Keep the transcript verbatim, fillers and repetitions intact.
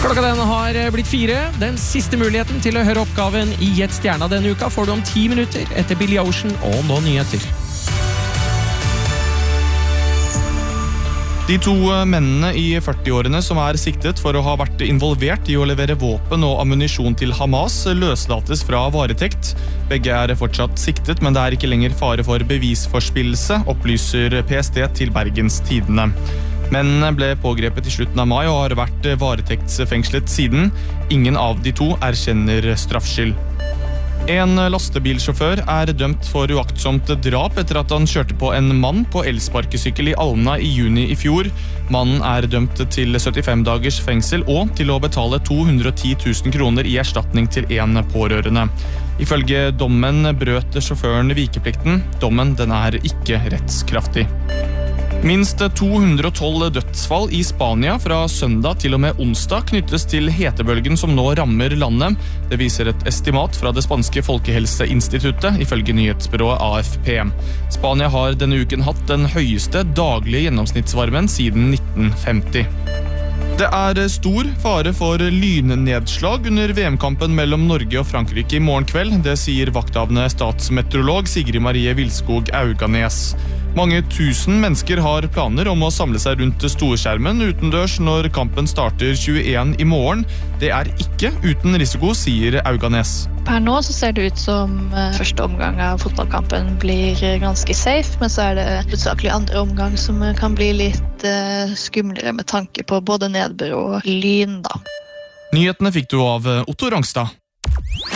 Klokka den har blitt fire. Den siste muligheten til å høre oppgaven i Gjett stjerna denne uka får du om ti minutter etter Billy Ocean og nå nyheter. De to mennene i førti-årene som er siktet for å ha vært involvert i å levere våpen og ammunisjon til Hamas løslates fra varetekt. Begge er fortsatt siktet, men det er ikke lenger fare for bevisforspillelse, opplyser P S T til Bergens Tidende. Mennene ble pågrepet i slutten av mai og har vært varetektsfengslet siden. Ingen av de to erkjenner straffskyld. En lastebilsjåfør er dømt for uaktsomt drap etter at han kjørte på en mann på elsparkesykkel i Alna i juni i fjor. Mannen er dømt til syttifem dagers fengsel og til å betale to hundre og ti tusen kroner i erstatning til en pårørende. Ifølge dommen brøt sjåføren vikeplikten. Dommen den er ikke rettskraftig. Minst to hundre og tolv dødsfall i Spania fra søndag til og med onsdag knyttes til hetebølgen som nå rammer landet. Det viser et estimat fra det spanske folkehelseinstituttet, ifølge nyhetsbyrået A F P. Spania har denne uken hatt den høyeste daglige gjennomsnittsvarmen siden nitten femti. Det er stor fare for lynnedslag under V M-kampen mellom Norge og Frankrike i morgen kveld. Det sier vakthavende statsmeteorolog Sigrid Marie Vilskog Auganes. Mange tusen mennesker har planer om å samle seg rundt storskjermen utendørs når kampen starter tjueen i morgen. Det er ikke uten risiko, sier Auganes. Per nå så ser det ut som første omgang av fotballkampen blir ganske safe, men så er det hovedsakelig andre omgang som kan bli litt uh, skumlere med tanke på både nedbør og lyn da. Nyhetene fikk du av Otto Rangstad.